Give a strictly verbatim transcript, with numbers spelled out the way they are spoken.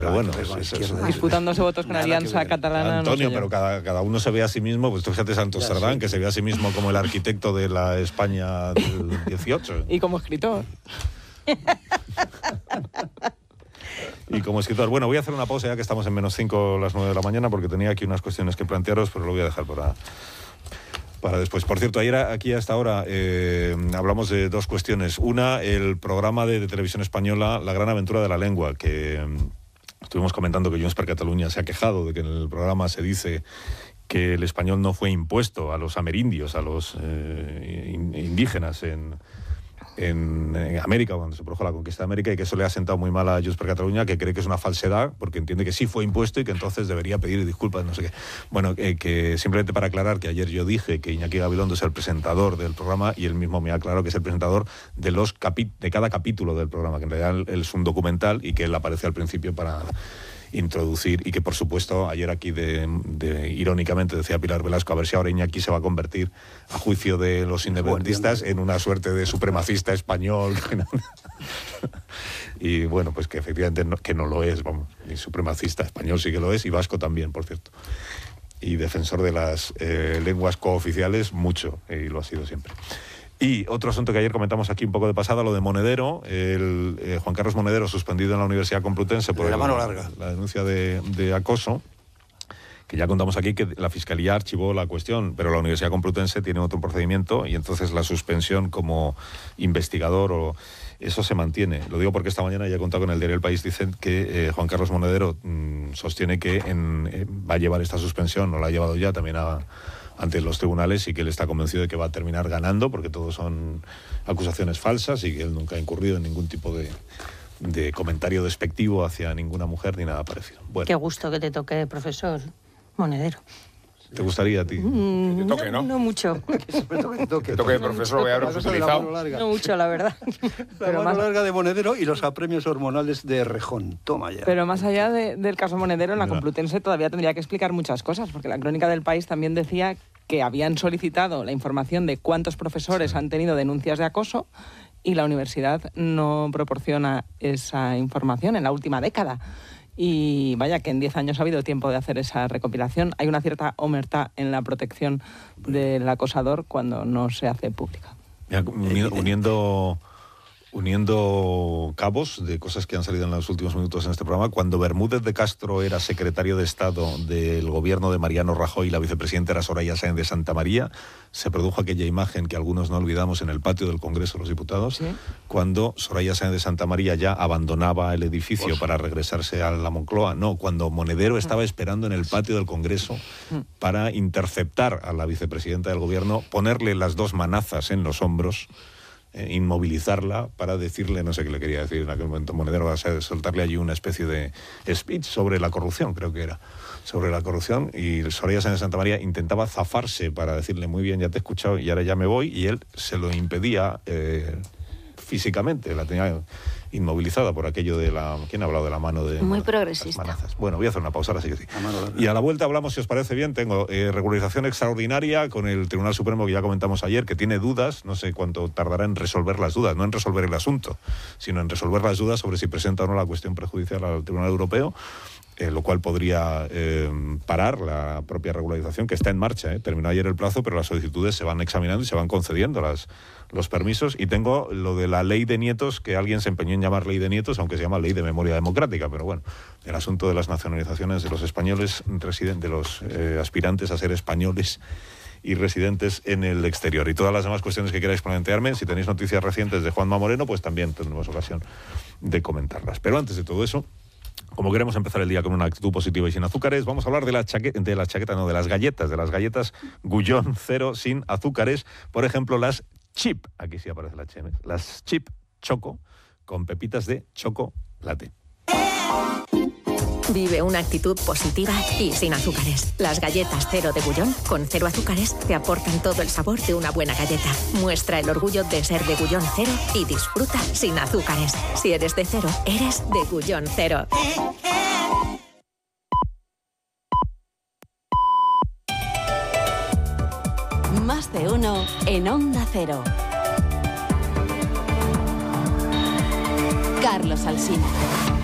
Pero bueno, es, es, es, es, disputándose votos con Alianza Catalana. Antonio, no sé pero cada, cada uno se ve a sí mismo, pues tú fíjate Santos Sardán, que se ve a sí mismo como el arquitecto de la España del dieciocho. Y como escritor. Y como escritor. Bueno, voy a hacer una pausa ya que estamos en menos cinco las nueve de la mañana, porque tenía aquí unas cuestiones que plantearos, pero lo voy a dejar para, para después. Por cierto, ayer aquí a esta hora eh, hablamos de dos cuestiones. Una, el programa de, de televisión española La Gran Aventura de la Lengua, que eh, estuvimos comentando que Junts per Catalunya se ha quejado de que en el programa se dice que el español no fue impuesto a los amerindios, a los eh, indígenas en... En, en América, cuando se produjo la conquista de América, y que eso le ha sentado muy mal a Junts per Catalunya, que cree que es una falsedad, porque entiende que sí fue impuesto y que entonces debería pedir disculpas, no sé qué. Bueno, eh, que simplemente para aclarar que ayer yo dije que Iñaki Gabilondo es el presentador del programa y él mismo me ha aclarado que es el presentador de, los capi- de cada capítulo del programa, que en realidad él es un documental y que él aparece al principio para introducir, y que por supuesto ayer aquí de, de irónicamente decía Pilar Velasco, a ver si ahora Iñaki se va a convertir a juicio de los independentistas en una suerte de supremacista español. Y bueno, pues que efectivamente no, que no lo es, vamos, y supremacista español sí que lo es, y vasco también, por cierto, y defensor de las eh, lenguas cooficiales mucho, y lo ha sido siempre. Y otro asunto que ayer comentamos aquí un poco de pasada, lo de Monedero, el eh, Juan Carlos Monedero, suspendido en la Universidad Complutense por de la, el, mano larga. la denuncia de, de acoso, que ya contamos aquí que la Fiscalía archivó la cuestión, pero la Universidad Complutense tiene otro procedimiento y entonces la suspensión como investigador o eso se mantiene. Lo digo porque esta mañana ya he contado con el diario El País, dicen que eh, Juan Carlos Monedero mmm, sostiene que en, eh, va a llevar esta suspensión, o la ha llevado ya también a... ante los tribunales, y que él está convencido de que va a terminar ganando porque todos son acusaciones falsas y que él nunca ha incurrido en ningún tipo de, de comentario despectivo hacia ninguna mujer ni nada parecido. Bueno. Qué gusto que te toque, profesor Monedero. ¿Te gustaría a ti? Mm, que te toque, no, ¿no? no mucho. Que te toque. Que toque, profesor, lo voy a haber utilizado. No mucho, la verdad. La Pero mano más, larga de Monedero y los apremios hormonales de Rejón. Toma ya. Pero más allá de, del caso Monedero, en la Mira. Complutense todavía tendría que explicar muchas cosas, porque la Crónica del País también decía que habían solicitado la información de cuántos profesores Sí. han tenido denuncias de acoso y la universidad no proporciona esa información en la última década. Y vaya que en diez años ha habido tiempo de hacer esa recopilación. Hay una cierta omertá en la protección del acosador cuando no se hace pública. Mira, uni- uniendo, uniendo cabos de cosas que han salido en los últimos minutos en este programa, cuando Bermúdez de Castro era secretario de Estado del gobierno de Mariano Rajoy y la vicepresidenta era Soraya Sáenz de Santamaría, se produjo aquella imagen que algunos no olvidamos en el patio del Congreso de los Diputados, ¿Sí? cuando Soraya Sáenz de Santamaría ya abandonaba el edificio pues, para regresarse a la Moncloa. No, cuando Monedero estaba esperando en el patio del Congreso para interceptar a la vicepresidenta del gobierno, ponerle las dos manazas en los hombros, Eh, inmovilizarla para decirle, no sé qué le quería decir en aquel momento Monedero, va a soltarle allí una especie de speech sobre la corrupción, creo que era, sobre la corrupción, y Soraya Sáenz de Santamaría intentaba zafarse para decirle, muy bien, ya te he escuchado y ahora ya me voy, y él se lo impedía eh, físicamente, la tenía inmovilizada por aquello de la... ¿Quién ha hablado de la mano de... Muy las progresista. manazas? Bueno, voy a hacer una pausa, ahora sí que sí. La mano larga. Y a la vuelta hablamos, si os parece bien, tengo eh, regularización extraordinaria con el Tribunal Supremo que ya comentamos ayer, que tiene dudas, no sé cuánto tardará en resolver las dudas, no en resolver el asunto, sino en resolver las dudas sobre si presenta o no la cuestión prejudicial al Tribunal Europeo, eh, lo cual podría eh, parar la propia regularización, que está en marcha. Eh. Terminó ayer el plazo, pero las solicitudes se van examinando y se van concediendo las, los permisos. Y tengo lo de la ley de nietos, que alguien se empeñó en llamar ley de nietos, aunque se llama ley de memoria democrática, pero bueno, el asunto de las nacionalizaciones de los españoles residentes, de los eh, aspirantes a ser españoles y residentes en el exterior. Y todas las demás cuestiones que queráis plantearme, si tenéis noticias recientes de Juanma Moreno, pues también tendremos ocasión de comentarlas. Pero antes de todo eso, como queremos empezar el día con una actitud positiva y sin azúcares, vamos a hablar de la chaqueta, de la chaqueta, no, de las galletas, de las galletas Gullón cero sin azúcares. Por ejemplo, las chip, aquí sí aparece la H, las chip choco con pepitas de chocolate. Vive una actitud positiva y sin azúcares. Las galletas cero de Gullón, con cero azúcares, te aportan todo el sabor de una buena galleta. Muestra el orgullo de ser de Gullón cero y disfruta sin azúcares. Si eres de cero, eres de Gullón cero. Más de uno en Onda Cero. Carlos Alsina.